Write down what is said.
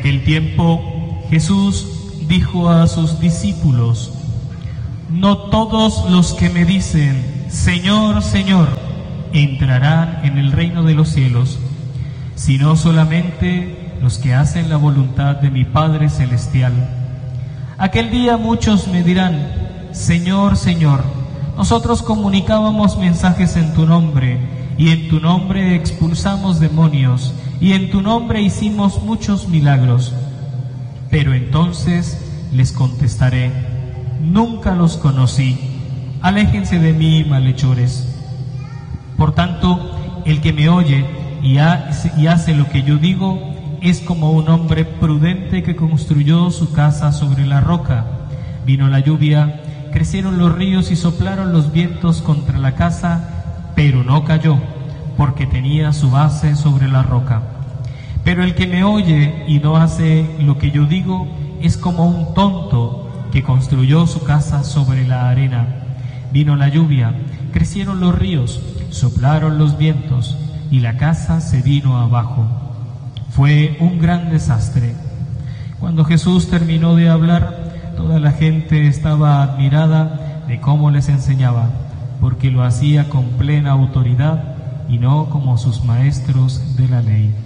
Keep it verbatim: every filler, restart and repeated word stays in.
aquel tiempo Jesús dijo a sus discípulos: no todos los que me dicen Señor, Señor, entrarán en el reino de los cielos, sino solamente los que hacen la voluntad de mi Padre Celestial. Aquel día muchos me dirán: Señor, Señor, nosotros comunicábamos mensajes en tu nombre, y en tu nombre expulsamos demonios, y en tu nombre hicimos muchos milagros. Pero entonces les contestaré: nunca los conocí, aléjense de mí, malhechores. Por tanto, el que me oye y hace lo que yo digo es como un hombre prudente que construyó su casa sobre la roca. Vino la lluvia, crecieron los ríos y soplaron los vientos contra la casa, pero no cayó, porque tenía su base sobre la roca. Pero el que me oye y no hace lo que yo digo es como un tonto que construyó su casa sobre la arena. Vino la lluvia, crecieron los ríos, soplaron los vientos, y la casa se vino abajo. Fue un gran desastre. Cuando Jesús terminó de hablar, toda la gente estaba admirada de cómo les enseñaba, porque lo hacía con plena autoridad y no como sus maestros de la ley.